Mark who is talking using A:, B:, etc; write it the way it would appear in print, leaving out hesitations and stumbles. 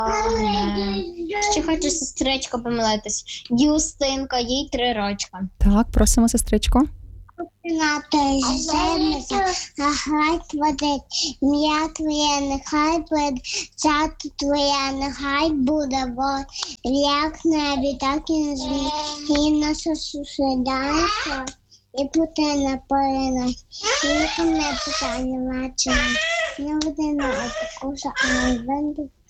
A: Ще хочу сестричку помилитись. Юстинка, їй 3 рочка.
B: Так, просимо сестричку.
A: На той землі, нехай водить, ім'я твоє, нехай буде, царство твоє, нехай буде, воля, як в небі, так і на землі, і наша сусіданська, і пути на поринах, і не питання бачимо, не води на опокуса, а не винду